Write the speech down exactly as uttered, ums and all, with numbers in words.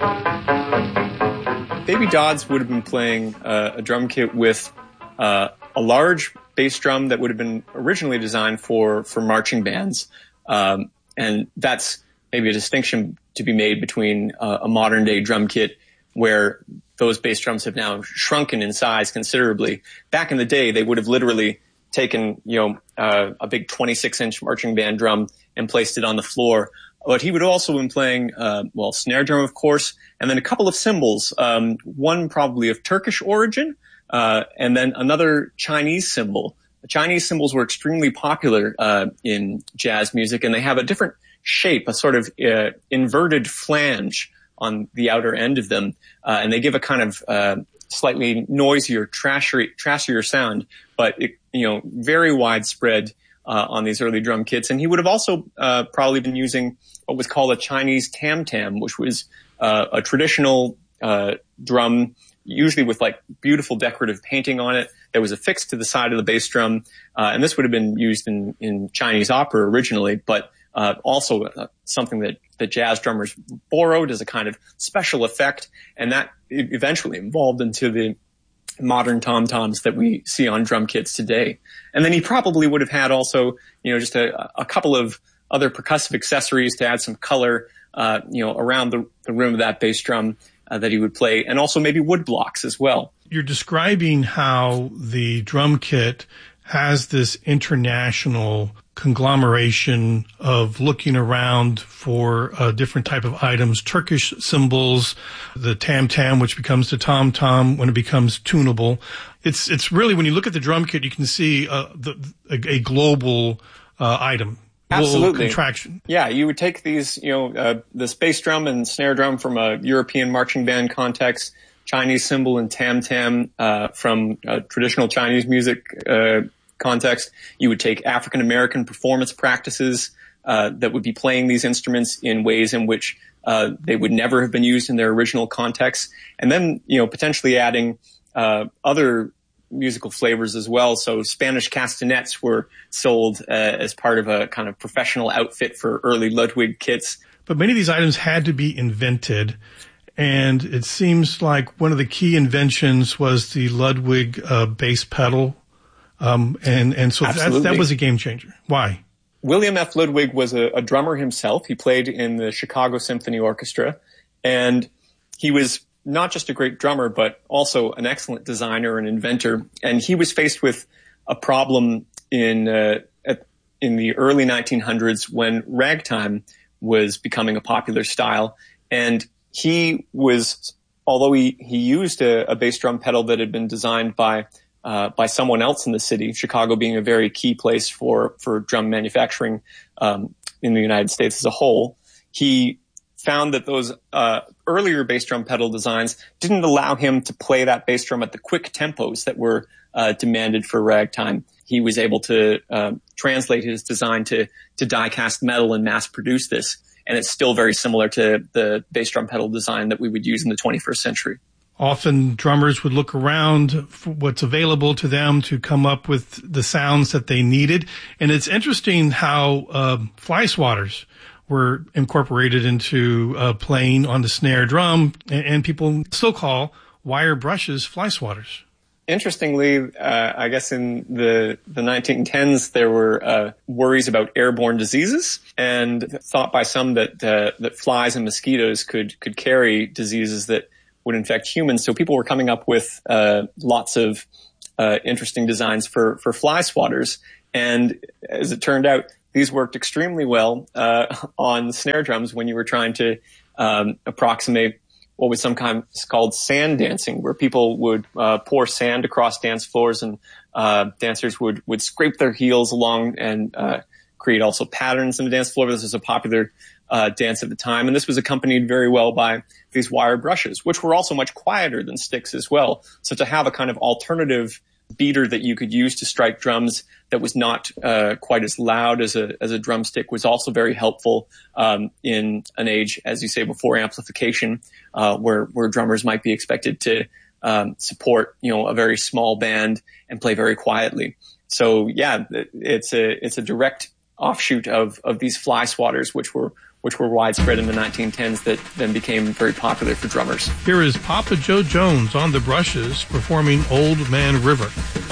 Baby Dodds would have been playing uh, a drum kit with uh, a large bass drum that would have been originally designed for, for marching bands. Um, and that's maybe a distinction to be made between uh, a modern day drum kit where those bass drums have now shrunken in size considerably. Back in the day, they would have literally taken, you know, uh, a big twenty-six inch marching band drum and placed it on the floor. But he would also have been playing, uh, well, snare drum, of course, and then a couple of cymbals, um, one probably of Turkish origin, uh, and then another Chinese cymbal. The Chinese cymbals were extremely popular, uh, in jazz music, and they have a different shape, a sort of, uh, inverted flange on the outer end of them, uh, and they give a kind of, uh, slightly noisier, trashier, trashier sound, but it, you know, very widespread, uh, on these early drum kits. And he would have also, uh, probably been using what was called a Chinese tam-tam, which was uh, a traditional uh, drum, usually with like beautiful decorative painting on it, that was affixed to the side of the bass drum. Uh, and this would have been used in, in Chinese opera originally, but uh, also uh, something that, that jazz drummers borrowed as a kind of special effect. And that eventually evolved into the modern tom-toms that we see on drum kits today. And then he probably would have had also, you know, just a, a couple of other percussive accessories to add some color, uh, you know, around the, the rim of that bass drum uh, that he would play, and also maybe wood blocks as well. You're describing how the drum kit has this international conglomeration of looking around for a different type of items, Turkish cymbals, the tam-tam, which becomes the tom-tom when it becomes tunable. It's, it's really, when you look at the drum kit, you can see uh, the, a, a global uh, item. Absolutely. Contraction. Yeah, you would take these, you know, uh, this bass drum and snare drum from a European marching band context, Chinese cymbal and tam-tam uh, from a traditional Chinese music uh, context. You would take African American performance practices uh, that would be playing these instruments in ways in which uh, they would never have been used in their original context, and then, you know, potentially adding uh, other musical flavors as well. So Spanish castanets were sold uh, as part of a kind of professional outfit for early Ludwig kits. But many of these items had to be invented, and it seems like one of the key inventions was the Ludwig uh, bass pedal, um, and and so that, that was a game changer. Why? William F. Ludwig was a, a drummer himself. He played in the Chicago Symphony Orchestra, and he was not just a great drummer, but also an excellent designer and inventor. And he was faced with a problem in uh, at, in the early nineteen hundreds when ragtime was becoming a popular style. And he was, although he, he used a, a bass drum pedal that had been designed by uh, by someone else in the city, Chicago being a very key place for, for drum manufacturing um, in the United States as a whole, he found that those uh earlier bass drum pedal designs didn't allow him to play that bass drum at the quick tempos that were uh demanded for ragtime. He was able to uh, translate his design to to die-cast metal and mass produce this, and it's still very similar to the bass drum pedal design that we would use in the twenty-first century. Often drummers would look around for what's available to them to come up with the sounds that they needed, and it's interesting how uh, fly swatters were incorporated into uh, playing on the snare drum, and, and people still call wire brushes fly swatters. Interestingly, uh, I guess in the, the nineteen tens, there were uh, worries about airborne diseases, and thought by some that uh, that flies and mosquitoes could could carry diseases that would infect humans. So people were coming up with uh, lots of uh, interesting designs for for fly swatters, and as it turned out, these worked extremely well uh, on snare drums when you were trying to um, approximate what was sometimes called sand dancing, where people would uh, pour sand across dance floors, and uh, dancers would would scrape their heels along and uh, create also patterns in the dance floor. This was a popular uh, dance at the time, and this was accompanied very well by these wire brushes, which were also much quieter than sticks as well. So to have a kind of alternative beater that you could use to strike drums that was not uh, quite as loud as a as a drumstick was also very helpful um, in an age, as you say, before amplification, uh, where where drummers might be expected to um, support, you know, a very small band and play very quietly. So yeah, it's a it's a direct offshoot of of these fly swatters, which were which were widespread in the nineteen tens that then became very popular for drummers. Here is Papa Joe Jones on the brushes performing Old Man River.